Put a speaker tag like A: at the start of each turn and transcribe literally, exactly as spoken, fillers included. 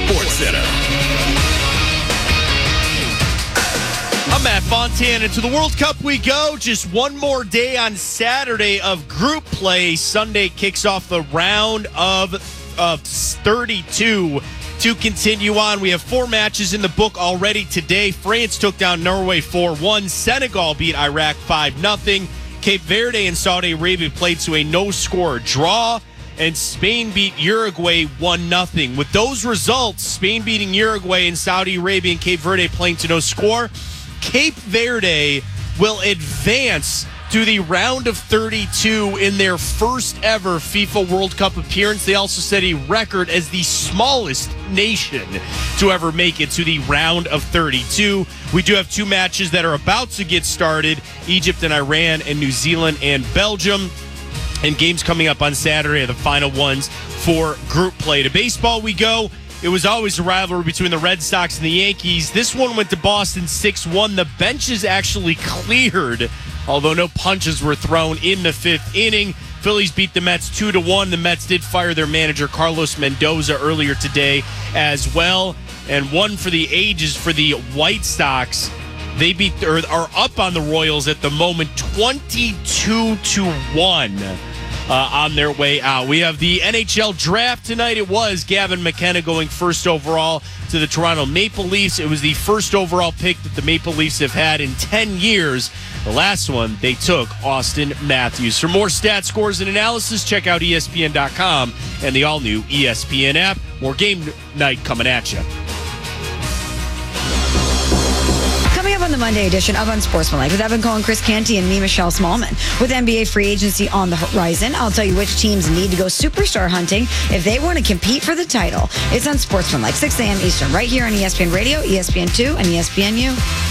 A: Sports Center. I'm Matt Fontana. To the World Cup we go. Just one more day on Saturday of group play. Sunday kicks off the round of, of thirty-two to continue on. We have four matches in the book already today. France took down Norway four one. Senegal beat Iraq five nothing. Cape Verde and Saudi Arabia played to a no-score draw. And Spain beat Uruguay one nothing. With those results, Spain beating Uruguay and Saudi Arabia and Cape Verde playing to no score, Cape Verde will advance to the round of thirty-two in their first ever FIFA World Cup appearance. They also set a record as the smallest nation to ever make it to the round of thirty-two. We do have two matches that are about to get started, Egypt and Iran and New Zealand and Belgium. And games coming up on Saturday are the final ones for group play. To baseball we go. It was always a rivalry between the Red Sox and the Yankees. This one went to Boston six one. The benches actually cleared, although no punches were thrown in the fifth inning. Phillies beat the Mets two to one. The Mets did fire their manager Carlos Mendoza earlier today as well. And one for the ages for the White Sox. They beat or are up on the Royals at the moment twenty-two to one. Uh, on their way out. We have the N H L draft tonight. It was Gavin McKenna going first overall to the Toronto Maple Leafs. It was the first overall pick that the Maple Leafs have had in ten years. The last one, they took Auston Matthews. For more stats, scores, and analysis, check out E S P N dot com and the all-new E S P N app. More game night coming at you.
B: Coming up on the Monday edition of Unsportsmanlike with Evan Cohen, Chris Canty, and me, Michelle Smallman. With N B A free agency on the horizon, I'll tell you which teams need to go superstar hunting if they want to compete for the title. It's Unsportsmanlike, six a.m. Eastern, right here on E S P N Radio, E S P N two, and E S P N U.